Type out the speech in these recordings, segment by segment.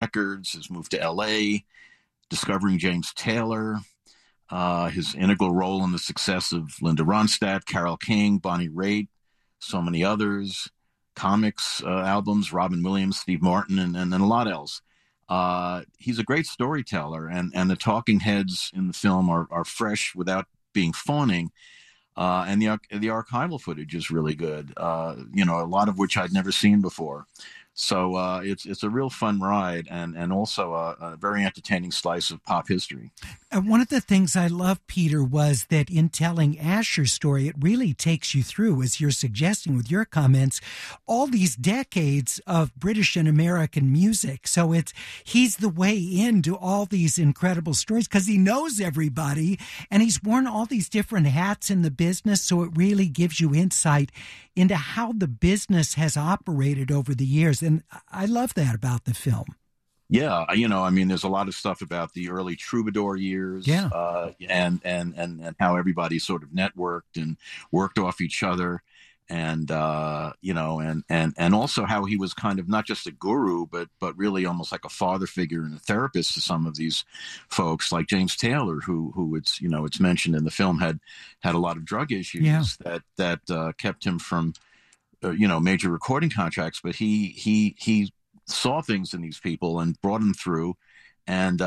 Records, his move to L.A., discovering James Taylor, his integral role in the success of Linda Ronstadt, Carole King, Bonnie Raitt, so many others, comics albums, Robin Williams, Steve Martin, and a lot else. He's a great storyteller, and the talking heads in the film are fresh without being fawning. And the archival footage is really good, a lot of which I'd never seen before. So it's a real fun ride and also a very entertaining slice of pop history. One of the things I love, Peter, was that in telling Asher's story, it really takes you through, as you're suggesting with your comments, all these decades of British and American music. So he's the way into all these incredible stories because he knows everybody and he's worn all these different hats in the business. So it really gives you insight into how the business has operated over the years. And I love that about the film. Yeah, there's a lot of stuff about the early troubadour years, and how everybody sort of networked and worked off each other, and and also how he was kind of not just a guru, but really almost like a father figure and a therapist to some of these folks, like James Taylor, who it's mentioned in the film had a lot of drug issues that kept him from major recording contracts, but he saw things in these people and brought them through, and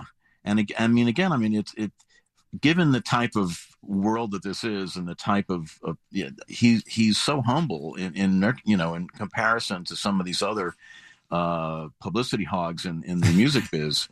it's given the type of world that this is and the type of he's so humble in comparison to some of these other publicity hogs in the music biz,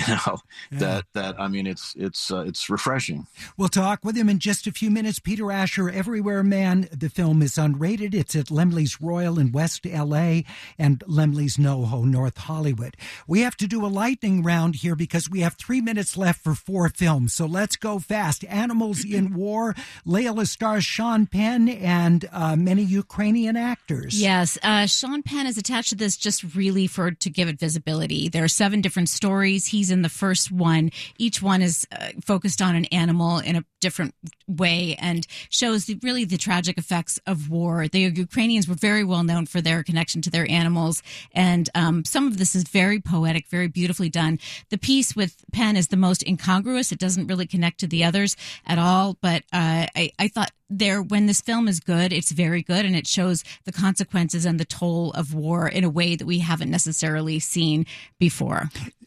it's refreshing. We'll talk with him in just a few minutes. Peter Asher, Everywhere Man. The film is unrated. It's at Laemmle's Royal in West LA and Laemmle's NoHo, North Hollywood. We have to do a lightning round here because we have 3 minutes left for 4 films. So let's go fast. Animals in War. Layla stars Sean Penn and many Ukrainian actors. Yes. Sean Penn is attached to this just really to give it visibility. There are 7 different stories. He's in the first one. Each one is focused on an animal in a different way and shows the tragic effects of war. The Ukrainians were very well known for their connection to their animals, and some of this is very poetic, very beautifully done. The piece with Penn is the most incongruous. It doesn't really connect to the others at all, but I thought when this film is good, it's very good, and it shows the consequences and the toll of war in a way that we haven't necessarily seen before.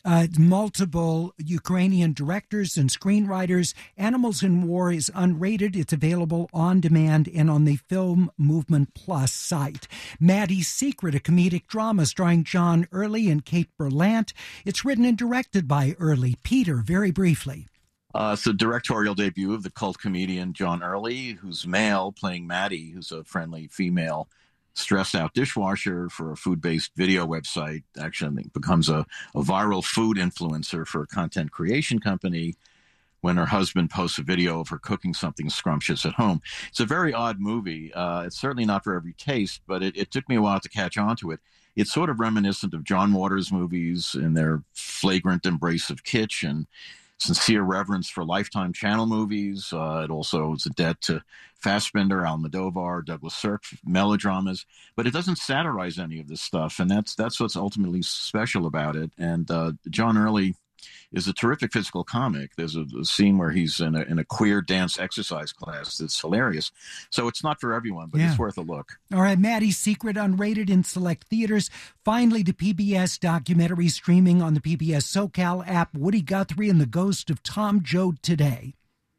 Multiple Ukrainian directors and screenwriters. Animals in War is unrated. It's available on demand and on the Film Movement Plus site. Maddie's Secret, a comedic drama starring John Early and Kate Berlant. It's written and directed by Early. Peter, very briefly. It's the directorial debut of the cult comedian John Early, who's male, playing Maddie, who's a friendly female stressed-out dishwasher for a food-based video website. Actually, becomes a viral food influencer for a content creation company when her husband posts a video of her cooking something scrumptious at home. It's a very odd movie. It's certainly not for every taste, but it took me a while to catch on to it. It's sort of reminiscent of John Waters movies in their flagrant embrace of kitsch and sincere reverence for Lifetime Channel movies. It also is a debt to Fassbinder, Almodovar, Douglas Sirk melodramas, but it doesn't satirize any of this stuff, and that's what's ultimately special about it. And John Early is a terrific physical comic. There's a scene where he's in a queer dance exercise class that's hilarious. So it's not for everyone, but it's worth a look. All right, Maddie's Secret, unrated in select theaters. Finally, the PBS documentary streaming on the PBS SoCal app, Woody Guthrie and the Ghost of Tom Joad Today.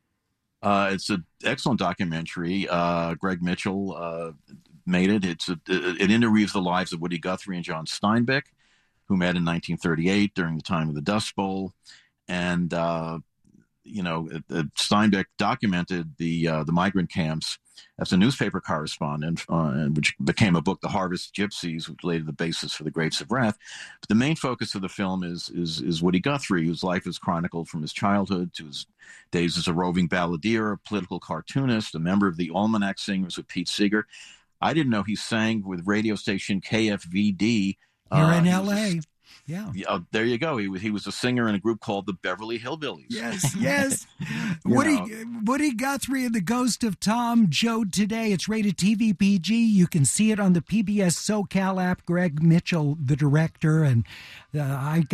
It's an excellent documentary. Greg Mitchell made it. It interviews the lives of Woody Guthrie and John Steinbeck, who met in 1938 during the time of the Dust Bowl. And, Steinbeck documented the migrant camps as a newspaper correspondent, which became a book, The Harvest Gypsies, which laid the basis for The Grapes of Wrath. But the main focus of the film is Woody Guthrie, whose life is chronicled from his childhood to his days as a roving balladeer, a political cartoonist, a member of the Almanac Singers with Pete Seeger. I didn't know he sang with radio station KFVD. Here in L.A., yeah. There you go. He was a singer in a group called the Beverly Hillbillies. Yes. Woody Guthrie and the Ghost of Tom Joad Today. It's rated TV PG. You can see it on the PBS SoCal app. Greg Mitchell, the director, and I